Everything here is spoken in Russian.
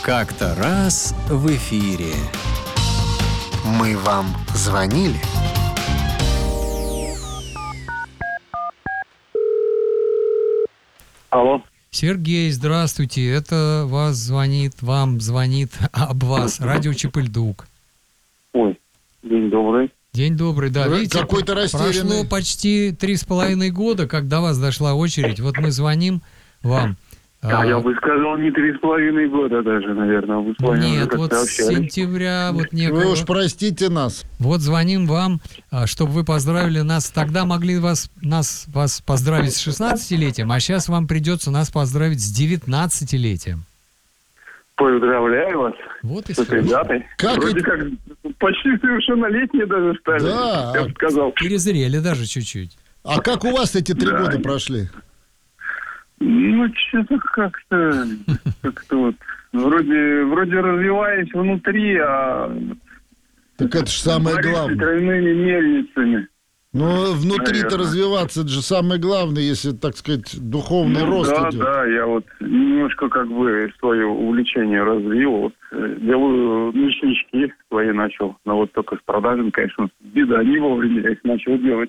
Как-то раз в эфире. Мы вам звонили? Алло. Сергей, здравствуйте. Это вам звонит об вас радио Чепыльдук. Ой, день добрый. День добрый, да. Видите, Какой-то растерянный. прошло почти 3,5 года, как до вас дошла очередь. Вот мы звоним вам. Я бы сказал, не 3,5 года даже, наверное. Вы с вами уже Нет, как-то вот с общались. сентября, вот Вы некого. уж простите нас. Вот звоним вам, чтобы вы поздравили нас. Тогда могли вас поздравить с 16-летием, а сейчас вам придется нас поздравить с 19-летием. Поздравляю вас Вот и с этой все. датой. Как Вроде это? как почти совершеннолетние даже стали, Да. я бы сказал. Перезрели даже чуть-чуть. А как у вас эти 3 Да. года прошли? Ну, что-то как-то вот, вроде развиваясь внутри, а Так это же самое борюсь с главное. тройными мельницами. Ну, внутри-то Наверное. развиваться, это же самое главное, если, так сказать, духовный Ну, рост да, идет. да, я вот немножко как бы свое увлечение развил. Вот, делаю ночнички свои начал. Но вот только с продажами, конечно, беда, не вовремя я их начал делать.